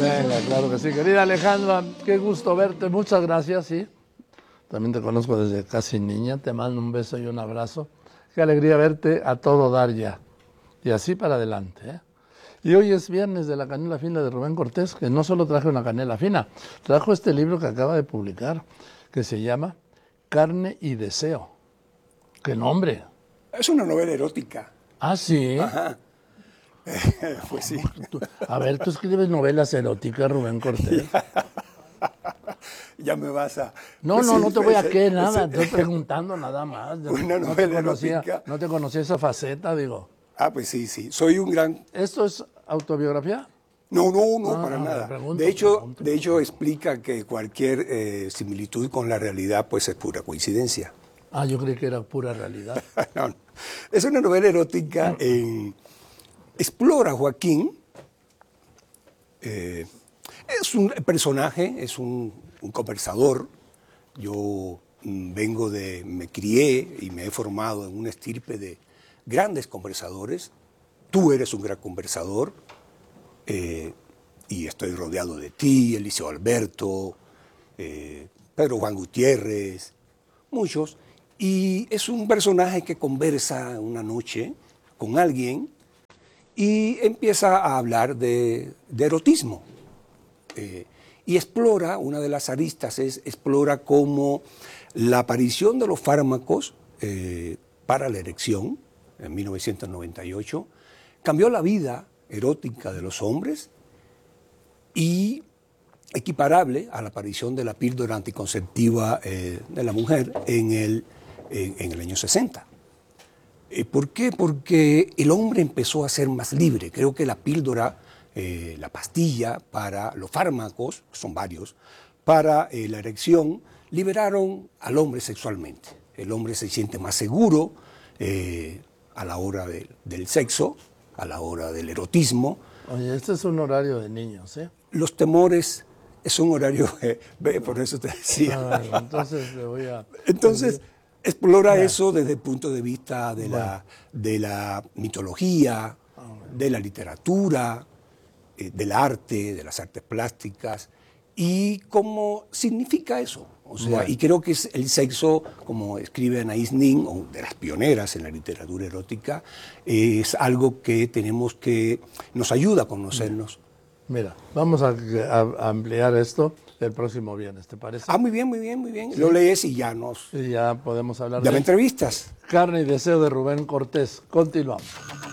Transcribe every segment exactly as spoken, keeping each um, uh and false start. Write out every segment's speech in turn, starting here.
Venga, claro que sí. Querida Alejandra, qué gusto verte. Muchas gracias, sí. También te conozco desde casi niña. Te mando un beso y un abrazo. Qué alegría verte a todo dar ya. Y así para adelante, ¿eh? Y hoy es viernes de la canela fina de Rubén Cortés, que no solo traje una canela fina, trajo este libro que acaba de publicar, que se llama Carne y Deseo. ¡Qué nombre! Es una novela erótica. ¿Ah, sí? Ajá. Pues sí. A ver, tú escribes novelas eróticas, Rubén Cortés. Ya me vas a... No, pues no, sí, no te voy a pues, qué, nada, pues, estoy preguntando nada más. Una no te novela conocía, erótica. no te conocía esa faceta, digo. Ah, pues sí, sí. Soy un gran... ¿Esto es autobiografía? No, no, no, Ah, para no, nada. pregunto, de hecho, pregunto. de hecho explica que cualquier eh, similitud con la realidad pues es pura coincidencia. Ah, yo creí que era pura realidad. No, no. Es una novela erótica. En... Explora Joaquín. Eh, es un personaje, es un, un conversador. Yo mm, vengo de, me crié y me he formado en una estirpe de grandes conversadores. Tú eres un gran conversador. Eh, y estoy rodeado de ti, Eliseo Alberto, eh, Pedro Juan Gutiérrez, muchos. Y es un personaje que conversa una noche con alguien y empieza a hablar de, de erotismo. Eh, y explora, una de las aristas es, explora cómo la aparición de los fármacos eh, para la erección, en mil novecientos noventa y ocho, cambió la vida erótica de los hombres y equiparable a la aparición de la píldora anticonceptiva eh, de la mujer en el, en, en el año sesenta. Eh, ¿Por qué? Porque el hombre empezó a ser más libre. Creo que la píldora, eh, la pastilla para los fármacos, que son varios, para eh, la erección, liberaron al hombre sexualmente. El hombre se siente más seguro eh, a la hora de, del sexo, a la hora del erotismo. Oye, este es un horario de niños, ¿eh? Los temores es un horario, eh, por eso te decía. Ah, entonces le voy a... Entonces, explora Ya. eso desde el punto de vista de, Bueno. la, de la mitología, de la literatura, eh, del arte, de las artes plásticas, y cómo significa eso. O sea, Bueno. y creo que es el sexo, como escribe Anaïs Nin, o de las pioneras en la literatura erótica, es algo que tenemos que, nos ayuda a conocernos. Mira, vamos a, a- a ampliar esto el próximo viernes, ¿te parece? Ah, muy bien, muy bien, muy bien. Lo lees y ya nos... Y ya podemos hablar Ya me de entrevistas. Carne y Deseo de Rubén Cortés. Continuamos.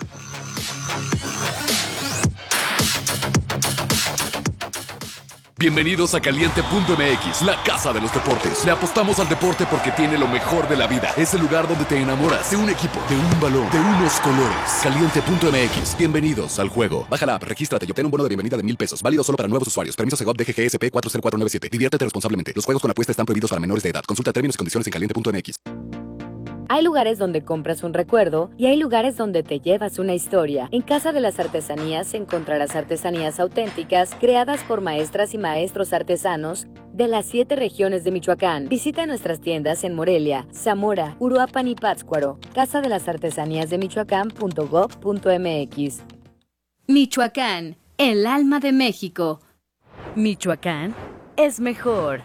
Bienvenidos a Caliente punto M X, la casa de los deportes. Le apostamos al deporte porque tiene lo mejor de la vida. Es el lugar donde te enamoras de un equipo, de un balón, de unos colores. Caliente punto M X, bienvenidos al juego. Baja la app, regístrate y obtén un bono de bienvenida de mil pesos. Válido solo para nuevos usuarios. Permiso Segov D G G S P cuatro cero cuatro nueve siete. Diviértete responsablemente. Los juegos con apuesta están prohibidos para menores de edad. Consulta términos y condiciones en caliente punto M X. Hay lugares donde compras un recuerdo y hay lugares donde te llevas una historia. En Casa de las Artesanías encontrarás artesanías auténticas creadas por maestras y maestros artesanos de las siete regiones de Michoacán. Visita nuestras tiendas en Morelia, Zamora, Uruapan y Pátzcuaro. Casa de las Artesanías de Michoacán punto gob punto M X. Michoacán, el alma de México. Michoacán es mejor.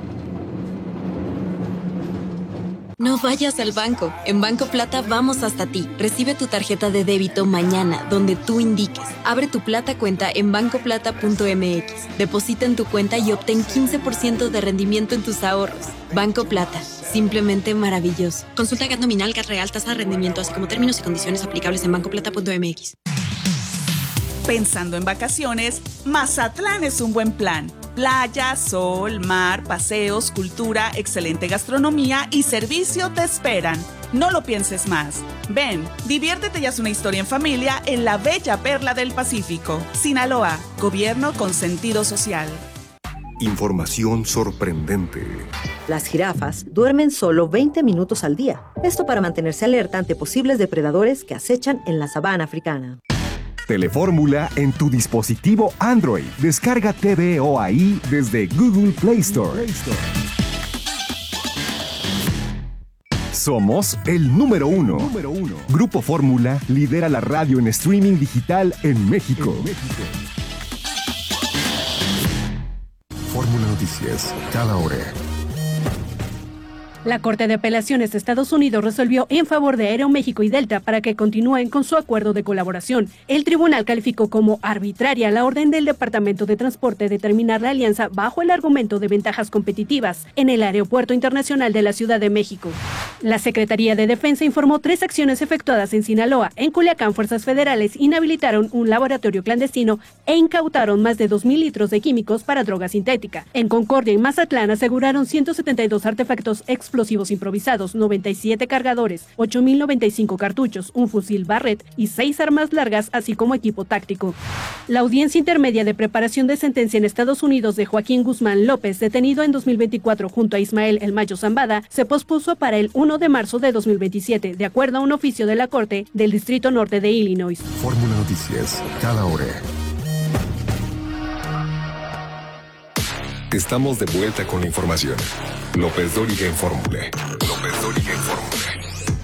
No vayas al banco. En Banco Plata vamos hasta ti. Recibe tu tarjeta de débito mañana, donde tú indiques. Abre tu Plata cuenta en banco plata punto M X. Deposita en tu cuenta y obtén quince por ciento de rendimiento en tus ahorros. Banco Plata. Simplemente maravilloso. Consulta G A T nominal, G A T real, tasa de rendimiento, así como términos y condiciones aplicables en banco plata punto M X. Pensando en vacaciones, Mazatlán es un buen plan. Playa, sol, mar, paseos, cultura, excelente gastronomía y servicio te esperan. No lo pienses más. Ven, diviértete y haz una historia en familia en la bella perla del Pacífico. Sinaloa, gobierno con sentido social. Información sorprendente. Las jirafas duermen solo veinte minutos al día. Esto para mantenerse alerta ante posibles depredadores que acechan en la sabana africana. Telefórmula en tu dispositivo Android. Descarga T V O A I desde Google Play Store. Somos el número uno. Número uno. Grupo Fórmula lidera la radio en streaming digital en México. En México. Fórmula Noticias, cada hora. La Corte de Apelaciones de Estados Unidos resolvió en favor de Aeroméxico y Delta para que continúen con su acuerdo de colaboración. El tribunal calificó como arbitraria la orden del Departamento de Transporte de terminar la alianza bajo el argumento de ventajas competitivas en el Aeropuerto Internacional de la Ciudad de México. La Secretaría de Defensa informó tres acciones efectuadas en Sinaloa. En Culiacán, fuerzas federales inhabilitaron un laboratorio clandestino e incautaron más de dos mil litros de químicos para droga sintética. En Concordia y Mazatlán aseguraron ciento setenta y dos artefactos explosivos explosivos improvisados, noventa y siete cargadores, ocho mil noventa y cinco cartuchos, un fusil Barrett y seis armas largas, así como equipo táctico. La audiencia intermedia de preparación de sentencia en Estados Unidos de Joaquín Guzmán López, detenido en dos mil veinticuatro junto a Ismael El Mayo Zambada, se pospuso para el primero de marzo de dos mil veintisiete, de acuerdo a un oficio de la Corte del Distrito Norte de Illinois. Fórmula Noticias, cada hora. Estamos de vuelta con la información. López Dóriga en Fórmula. López Dóriga en Fórmula.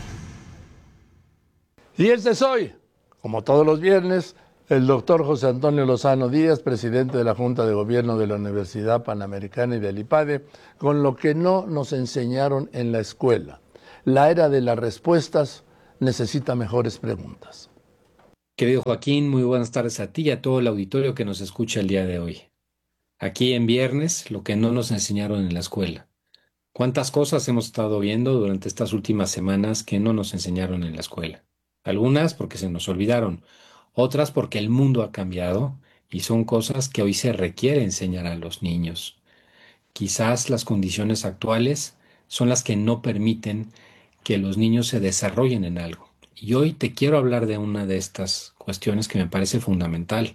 Y este es hoy, como todos los viernes, el doctor José Antonio Lozano Díaz, presidente de la Junta de Gobierno de la Universidad Panamericana y del IPADE, con lo que no nos enseñaron en la escuela. La era de las respuestas necesita mejores preguntas. Querido Joaquín, muy buenas tardes a ti y a todo el auditorio que nos escucha el día de hoy. Aquí en viernes, lo que no nos enseñaron en la escuela. ¿Cuántas cosas hemos estado viendo durante estas últimas semanas que no nos enseñaron en la escuela? Algunas porque se nos olvidaron, otras porque el mundo ha cambiado y son cosas que hoy se requiere enseñar a los niños. Quizás las condiciones actuales son las que no permiten que los niños se desarrollen en algo. Y hoy te quiero hablar de una de estas cuestiones que me parece fundamental.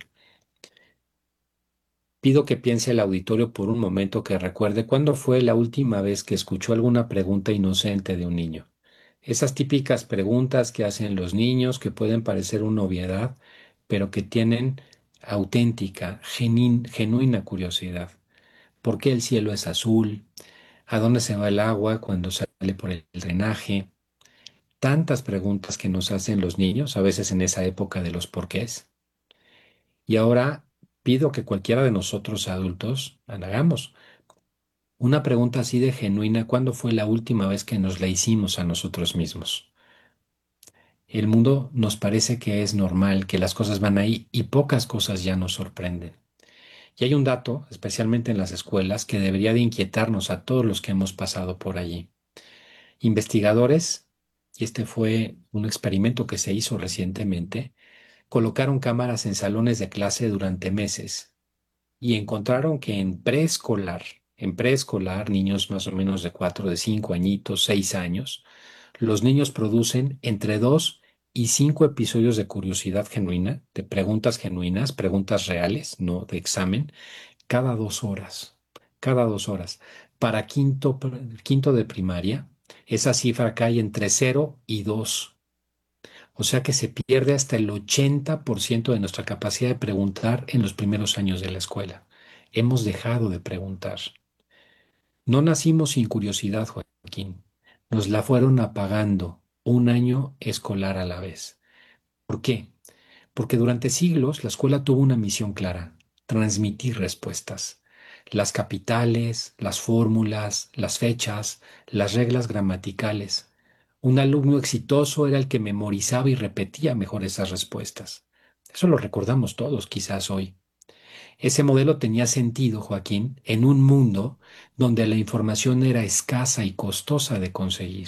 Pido que piense el auditorio por un momento, que recuerde cuándo fue la última vez que escuchó alguna pregunta inocente de un niño. Esas típicas preguntas que hacen los niños que pueden parecer una obviedad, pero que tienen auténtica, genuin, genuina curiosidad. ¿Por qué el cielo es azul? ¿A dónde se va el agua cuando sale por el drenaje? Tantas preguntas que nos hacen los niños, a veces en esa época de los porqués. Y ahora pido que cualquiera de nosotros adultos hagamos una pregunta así de genuina. ¿Cuándo fue la última vez que nos la hicimos a nosotros mismos? El mundo nos parece que es normal, que las cosas van ahí y pocas cosas ya nos sorprenden. Y hay un dato, especialmente en las escuelas, que debería de inquietarnos a todos los que hemos pasado por allí. Investigadores, y este fue un experimento que se hizo recientemente, colocaron cámaras en salones de clase durante meses y encontraron que en preescolar, en preescolar, niños más o menos de cuatro, de cinco añitos, seis años, los niños producen entre dos y cinco episodios de curiosidad genuina, de preguntas genuinas, preguntas reales, no de examen, cada dos horas, cada dos horas. Para quinto, quinto de primaria, esa cifra cae entre cero y dos. O sea que se pierde hasta el ochenta por ciento de nuestra capacidad de preguntar en los primeros años de la escuela. Hemos dejado de preguntar. No nacimos sin curiosidad, Joaquín. Nos la fueron apagando un año escolar a la vez. ¿Por qué? Porque durante siglos la escuela tuvo una misión clara: transmitir respuestas. Las capitales, las fórmulas, las fechas, las reglas gramaticales. Un alumno exitoso era el que memorizaba y repetía mejor esas respuestas. Eso lo recordamos todos quizás hoy. Ese modelo tenía sentido, Joaquín, en un mundo donde la información era escasa y costosa de conseguir.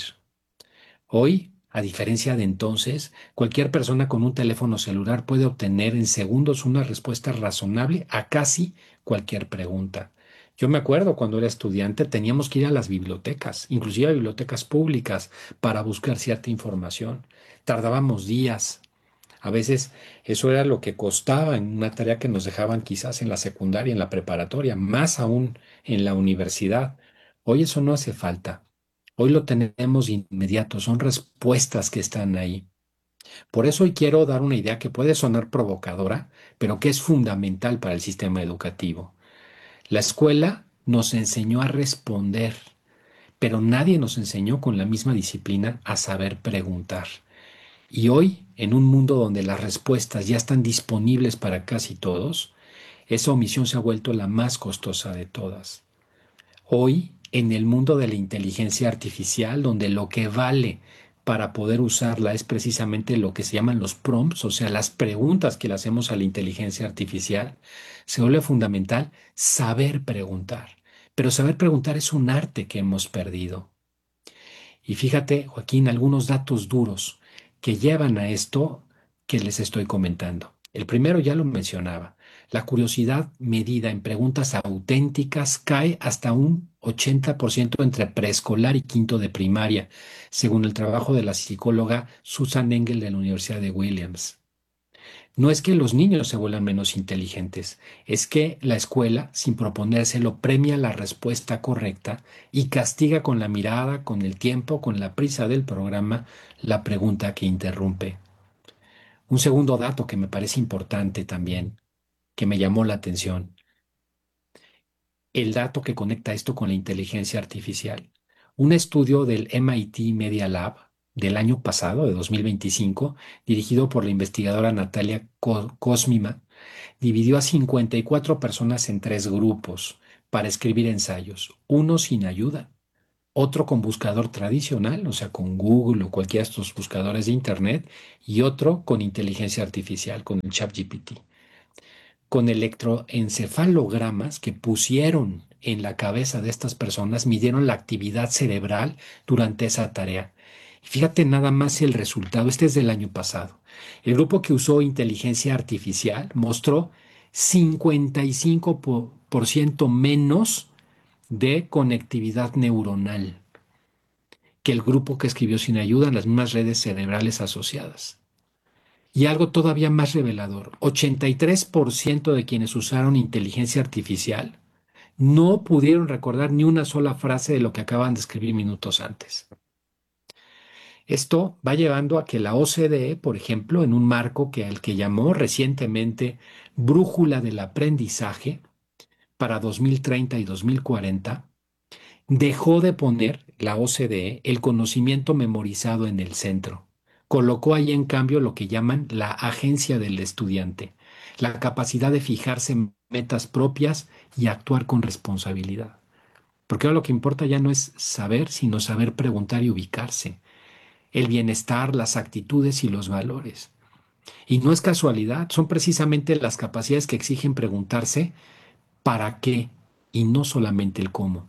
Hoy, a diferencia de entonces, cualquier persona con un teléfono celular puede obtener en segundos una respuesta razonable a casi cualquier pregunta. Yo me acuerdo cuando era estudiante teníamos que ir a las bibliotecas, inclusive a bibliotecas públicas, para buscar cierta información. Tardábamos días. A veces eso era lo que costaba en una tarea que nos dejaban quizás en la secundaria, en la preparatoria, más aún en la universidad. Hoy eso no hace falta. Hoy lo tenemos inmediato, son respuestas que están ahí. Por eso hoy quiero dar una idea que puede sonar provocadora, pero que es fundamental para el sistema educativo. La escuela nos enseñó a responder, pero nadie nos enseñó con la misma disciplina a saber preguntar. Y hoy, en un mundo donde las respuestas ya están disponibles para casi todos, Esa omisión se ha vuelto la más costosa de todas. Hoy, en el mundo de la inteligencia artificial, donde lo que vale para poder usarla es precisamente lo que se llaman los prompts, o sea, las preguntas que le hacemos a la inteligencia artificial, se vuelve fundamental saber preguntar. Pero saber preguntar es un arte que hemos perdido. Y fíjate, Joaquín, algunos datos duros que llevan a esto que les estoy comentando. El primero ya lo mencionaba. La curiosidad medida en preguntas auténticas cae hasta un ochenta por ciento entre preescolar y quinto de primaria, según el trabajo de la psicóloga Susan Engel de la Universidad de Williams. No es que los niños se vuelvan menos inteligentes, es que la escuela, sin proponérselo, premia la respuesta correcta y castiga con la mirada, con el tiempo, con la prisa del programa, la pregunta que interrumpe. Un segundo dato que me parece importante también, que me llamó la atención, el dato que conecta esto con la inteligencia artificial. Un estudio del M I T Media Lab del año pasado, de dos mil veinticinco, dirigido por la investigadora Natalia Kosmima, dividió a cincuenta y cuatro personas en tres grupos para escribir ensayos, uno sin ayuda, otro con buscador tradicional, o sea, con Google o cualquiera de estos buscadores de Internet, y otro con inteligencia artificial, con el ChatGPT. Con electroencefalogramas que pusieron en la cabeza de estas personas, midieron la actividad cerebral durante esa tarea. Fíjate nada más el resultado, este es del año pasado. El grupo que usó inteligencia artificial mostró cincuenta y cinco por ciento menos de conectividad neuronal que el grupo que escribió sin ayuda en las mismas redes cerebrales asociadas. Y algo todavía más revelador, ochenta y tres por ciento de quienes usaron inteligencia artificial no pudieron recordar ni una sola frase de lo que acaban de escribir minutos antes. Esto va llevando a que la O C D E, por ejemplo, en un marco que al que llamó recientemente Brújula del Aprendizaje para dos mil treinta y dos mil cuarenta, dejó de poner la O C D E el conocimiento memorizado en el centro. Colocó ahí en cambio lo que llaman la agencia del estudiante, la capacidad de fijarse en metas propias y actuar con responsabilidad. Porque ahora lo que importa ya no es saber, sino saber preguntar y ubicarse. El bienestar, las actitudes y los valores. Y no es casualidad, son precisamente las capacidades que exigen preguntarse ¿para qué? Y no solamente el cómo.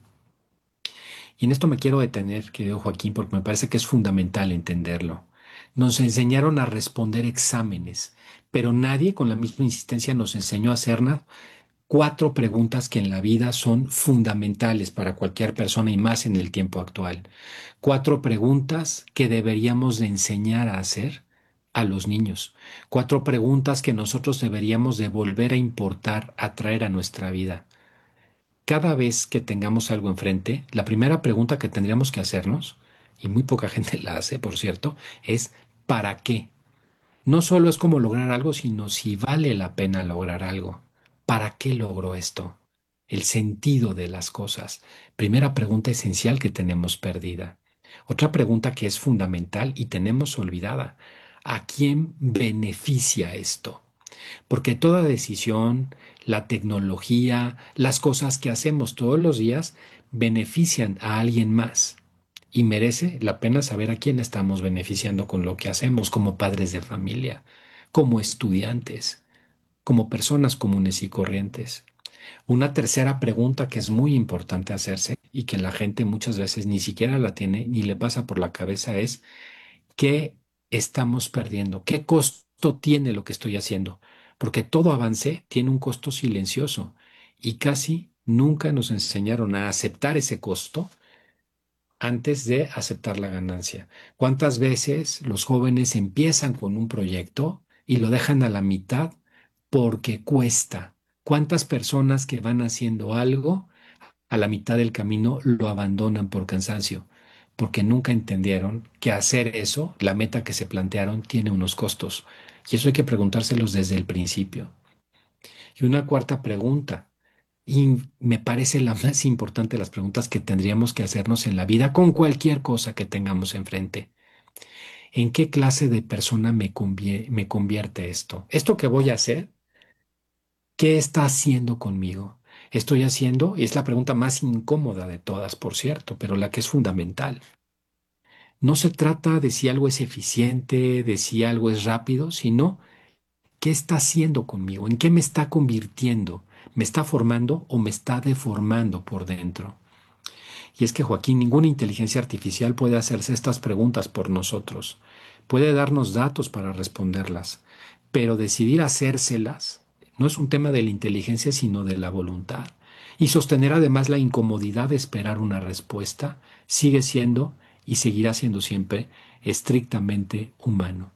Y en esto me quiero detener, querido Joaquín, porque me parece que es fundamental entenderlo. Nos enseñaron a responder exámenes, pero nadie con la misma insistencia nos enseñó a hacernos cuatro preguntas que en la vida son fundamentales para cualquier persona y más en el tiempo actual. Cuatro preguntas que deberíamos de enseñar a hacer a los niños. Cuatro preguntas que nosotros deberíamos de volver a importar, a traer a nuestra vida. Cada vez que tengamos algo enfrente, la primera pregunta que tendríamos que hacernos, y muy poca gente la hace, por cierto, es ¿para qué? No solo es cómo lograr algo, sino si vale la pena lograr algo. ¿Para qué logro esto? El sentido de las cosas. Primera pregunta esencial que tenemos perdida. Otra pregunta que es fundamental y tenemos olvidada. ¿A quién beneficia esto? Porque toda decisión, la tecnología, las cosas que hacemos todos los días benefician a alguien más. Y merece la pena saber a quién estamos beneficiando con lo que hacemos como padres de familia, como estudiantes, como personas comunes y corrientes. Una tercera pregunta que es muy importante hacerse y que la gente muchas veces ni siquiera la tiene ni le pasa por la cabeza es ¿qué estamos perdiendo? ¿Qué costo tiene lo que estoy haciendo? Porque todo avance tiene un costo silencioso y casi nunca nos enseñaron a aceptar ese costo antes de aceptar la ganancia. ¿Cuántas veces los jóvenes empiezan con un proyecto y lo dejan a la mitad porque cuesta? ¿Cuántas personas que van haciendo algo a la mitad del camino lo abandonan por cansancio? Porque nunca entendieron que hacer eso, la meta que se plantearon, tiene unos costos. Y eso hay que preguntárselos desde el principio. Y una cuarta pregunta, y me parece la más importante de las preguntas que tendríamos que hacernos en la vida con cualquier cosa que tengamos enfrente. ¿En qué clase de persona me, convier- me convierte esto? ¿Esto que voy a hacer ¿Qué está haciendo conmigo? ¿Estoy haciendo? Y es la pregunta más incómoda de todas, por cierto, pero la que es fundamental. No se trata de si algo es eficiente, de si algo es rápido, sino ¿qué está haciendo conmigo? ¿En qué me está convirtiendo? ¿Me está formando o me está deformando por dentro? Y es que, Joaquín, ninguna inteligencia artificial puede hacerse estas preguntas por nosotros. Puede darnos datos para responderlas, pero decidir hacérselas no es un tema de la inteligencia, sino de la voluntad. Y sostener además la incomodidad de esperar una respuesta sigue siendo y seguirá siendo siempre estrictamente humano.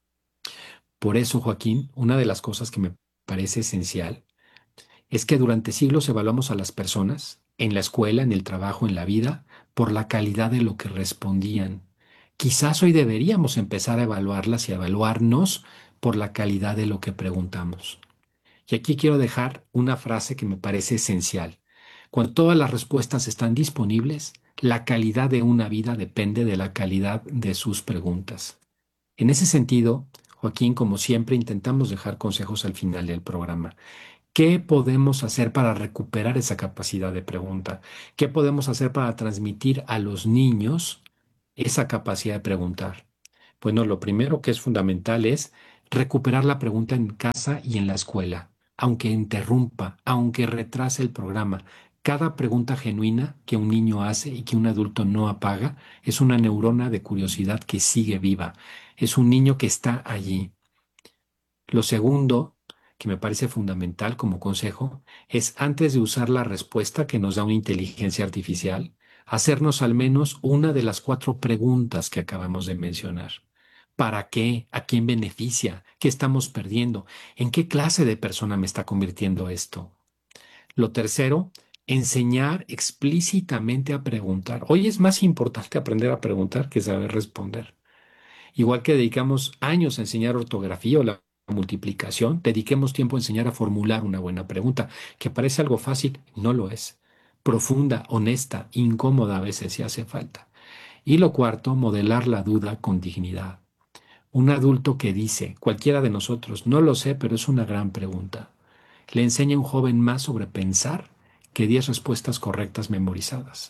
Por eso, Joaquín, una de las cosas que me parece esencial es que durante siglos evaluamos a las personas, en la escuela, en el trabajo, en la vida, por la calidad de lo que respondían. Quizás hoy deberíamos empezar a evaluarlas y a evaluarnos por la calidad de lo que preguntamos. Y aquí quiero dejar una frase que me parece esencial. Cuando todas las respuestas están disponibles, la calidad de una vida depende de la calidad de sus preguntas. En ese sentido, Joaquín, como siempre, intentamos dejar consejos al final del programa. ¿Qué podemos hacer para recuperar esa capacidad de pregunta? ¿Qué podemos hacer para transmitir a los niños esa capacidad de preguntar? Bueno, lo primero que es fundamental es recuperar la pregunta en casa y en la escuela, aunque interrumpa, aunque retrase el programa. Cada pregunta genuina que un niño hace y que un adulto no apaga es una neurona de curiosidad que sigue viva. Es un niño que está allí. Lo segundo, que me parece fundamental como consejo, es antes de usar la respuesta que nos da una inteligencia artificial, hacernos al menos una de las cuatro preguntas que acabamos de mencionar. ¿Para qué? ¿A quién beneficia? ¿Qué estamos perdiendo? ¿En qué clase de persona me está convirtiendo esto? Lo tercero, enseñar explícitamente a preguntar. Hoy es más importante aprender a preguntar que saber responder. Igual que dedicamos años a enseñar ortografía o la multiplicación, dediquemos tiempo a enseñar a formular una buena pregunta, que parece algo fácil, no lo es. Profunda, honesta, incómoda a veces si hace falta. Y lo cuarto, modelar la duda con dignidad. Un adulto que dice, cualquiera de nosotros, no lo sé, pero es una gran pregunta, le enseña a un joven más sobre pensar que diez respuestas correctas memorizadas.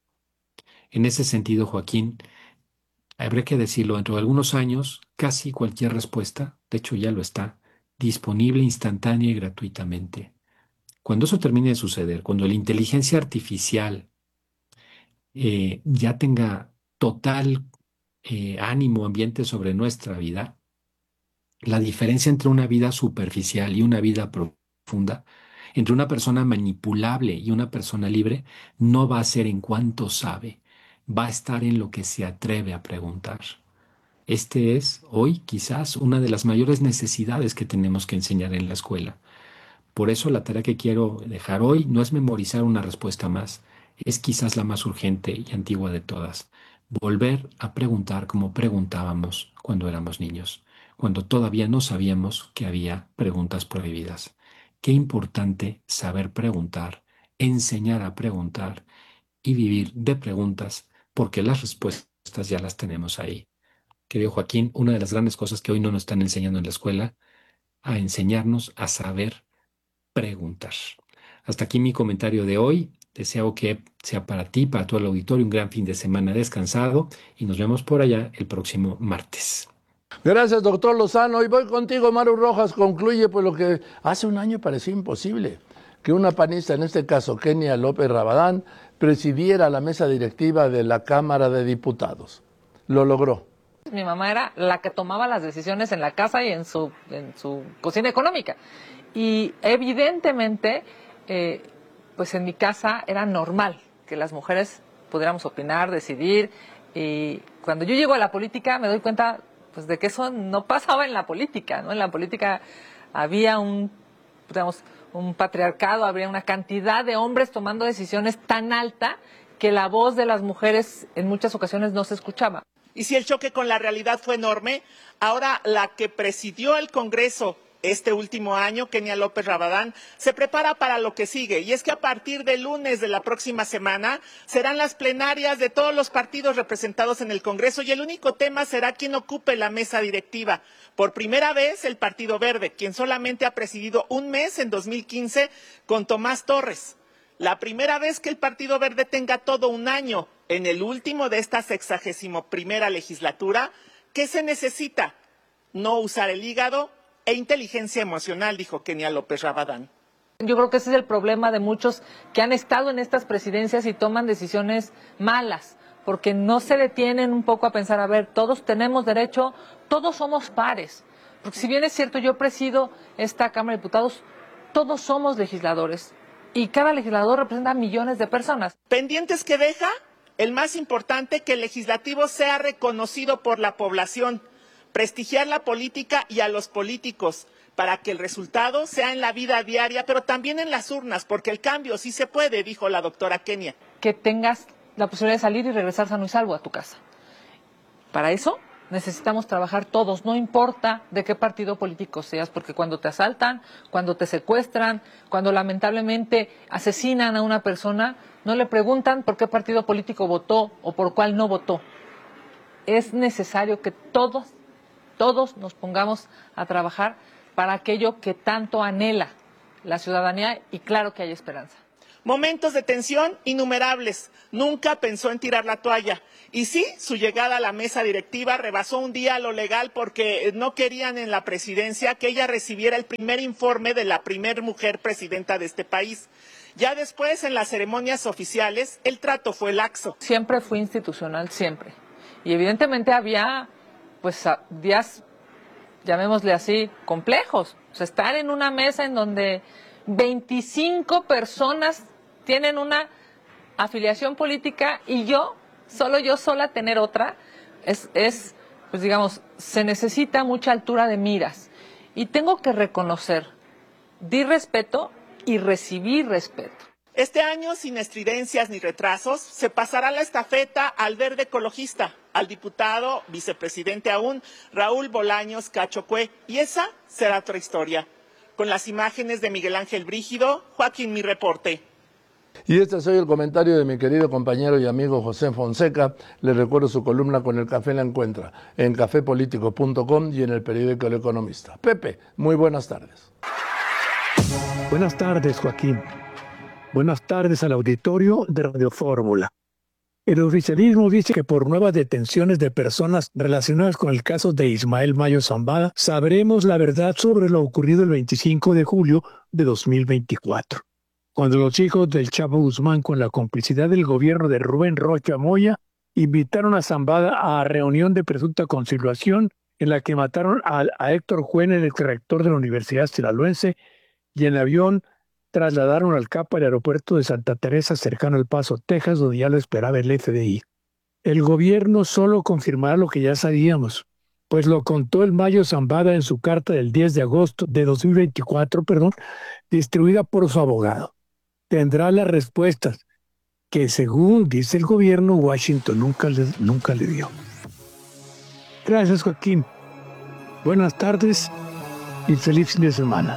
En ese sentido, Joaquín, habrá que decirlo, dentro de algunos años, casi cualquier respuesta, de hecho ya lo está, disponible instantánea y gratuitamente. Cuando eso termine de suceder, cuando la inteligencia artificial eh, ya tenga total eh, ánimo, ambiente sobre nuestra vida, la diferencia entre una vida superficial y una vida profunda, entre una persona manipulable y una persona libre, no va a ser en cuánto sabe, va a estar en lo que se atreve a preguntar. Este es hoy quizás una de las mayores necesidades que tenemos que enseñar en la escuela. Por eso la tarea que quiero dejar hoy no es memorizar una respuesta más, es quizás la más urgente y antigua de todas. Volver a preguntar como preguntábamos cuando éramos niños, cuando todavía no sabíamos que había preguntas prohibidas. Qué importante saber preguntar, enseñar a preguntar y vivir de preguntas, porque las respuestas ya las tenemos ahí. Querido Joaquín, una de las grandes cosas que hoy no nos están enseñando en la escuela, a enseñarnos a saber preguntar. Hasta aquí mi comentario de hoy. Deseo que sea para ti, para todo el auditorio, un gran fin de semana descansado y nos vemos por allá el próximo martes. Gracias, doctor Lozano. Y voy contigo, Maru Rojas. Concluye pues lo que hace un año parecía imposible, que una panista, en este caso Kenia López Rabadán, presidiera la mesa directiva de la Cámara de Diputados. Lo logró. Mi mamá era la que tomaba las decisiones en la casa y en su, en su cocina económica. Y evidentemente, eh, pues en mi casa era normal que las mujeres pudiéramos opinar, decidir. Y cuando yo llego a la política me doy cuenta pues de que eso no pasaba en la política, ¿no? En la política había un, digamos, un patriarcado, había una cantidad de hombres tomando decisiones tan alta que la voz de las mujeres en muchas ocasiones no se escuchaba. Y si el choque con la realidad fue enorme, ahora la que presidió el Congreso Este último año, Kenia López Rabadán se prepara para lo que sigue, y es que a partir del lunes de la próxima semana serán las plenarias de todos los partidos representados en el Congreso, y el único tema será quién ocupe la mesa directiva. Por primera vez, el Partido Verde, quien solamente ha presidido un mes en dos mil quince con Tomás Torres. La primera vez que el Partido Verde tenga todo un año en el último de esta sexagésimo primera legislatura. ¿Qué se necesita? No usar el hígado e inteligencia emocional, dijo Kenia López Rabadán. Yo creo que ese es el problema de muchos que han estado en estas presidencias y toman decisiones malas, porque no se detienen un poco a pensar, a ver, todos tenemos derecho, todos somos pares. Porque si bien es cierto, yo presido esta Cámara de Diputados, todos somos legisladores y cada legislador representa a millones de personas. ¿Pendientes que deja? El más importante, que el legislativo sea reconocido por la población. Prestigiar la política y a los políticos para que el resultado sea en la vida diaria, pero también en las urnas, porque el cambio sí se puede, dijo la doctora Kenia. Que tengas la posibilidad de salir y regresar sano y salvo a tu casa. Para eso necesitamos trabajar todos, no importa de qué partido político seas, porque cuando te asaltan, cuando te secuestran, cuando lamentablemente asesinan a una persona, no le preguntan por qué partido político votó o por cuál no votó. Es necesario que todos Todos nos pongamos a trabajar para aquello que tanto anhela la ciudadanía, y claro que hay esperanza. Momentos de tensión innumerables. Nunca pensó en tirar la toalla. Y sí, su llegada a la mesa directiva rebasó un día lo legal, porque no querían en la presidencia que ella recibiera el primer informe de la primer mujer presidenta de este país. Ya después, en las ceremonias oficiales, el trato fue laxo. Siempre fue institucional, siempre. Y evidentemente había pues días, llamémosle así, complejos. O sea, estar en una mesa en donde veinticinco personas tienen una afiliación política y yo, solo yo sola tener otra, es, es, pues digamos, se necesita mucha altura de miras. Y tengo que reconocer, di respeto y recibí respeto. Este año, sin estridencias ni retrasos, se pasará la estafeta al verde ecologista, al diputado, vicepresidente aún, Raúl Bolaños Cacho Cue, y esa será otra historia. Con las imágenes de Miguel Ángel Brígido, Joaquín, mi reporte. Y este es hoy el comentario de mi querido compañero y amigo José Fonseca. Le recuerdo su columna Con el Café la encuentra en café político punto com y en el periódico El Economista. Pepe, muy buenas tardes. Buenas tardes, Joaquín. Buenas tardes al auditorio de Radio Fórmula. El oficialismo dice que por nuevas detenciones de personas relacionadas con el caso de Ismael Mayo Zambada, sabremos la verdad sobre lo ocurrido el veinticinco de julio de dos mil veinticuatro, cuando los hijos del Chapo Guzmán, con la complicidad del gobierno de Rubén Rocha Moya, invitaron a Zambada a reunión de presunta conciliación en la que mataron a, a Héctor Juene, el exrector de la Universidad Sinaloense, y en avión trasladaron al Capo al aeropuerto de Santa Teresa, cercano al Paso, Texas, donde ya lo esperaba el F D I. El gobierno solo confirmará lo que ya sabíamos, pues lo contó el Mayo Zambada en su carta del diez de agosto de dos mil veinticuatro, perdón, distribuida por su abogado. Tendrá las respuestas que, según dice el gobierno, Washington nunca le, nunca le dio. Gracias, Joaquín. Buenas tardes y feliz fin de semana.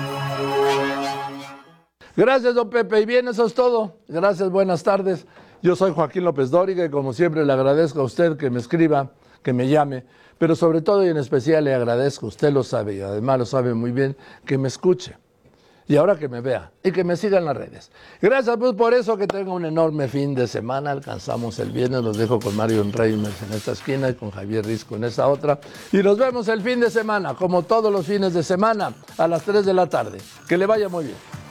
Gracias, don Pepe. Y bien, eso es todo. Gracias, buenas tardes. Yo soy Joaquín López Dóriga y como siempre le agradezco a usted que me escriba, que me llame, pero sobre todo y en especial le agradezco, usted lo sabe y además lo sabe muy bien, que me escuche. Y ahora que me vea y que me siga en las redes. Gracias pues por eso, que tenga un enorme fin de semana. Alcanzamos el viernes, los dejo con Marion Reimers en esta esquina y con Javier Risco en esta otra. Y nos vemos el fin de semana, como todos los fines de semana, a las tres de la tarde. Que le vaya muy bien.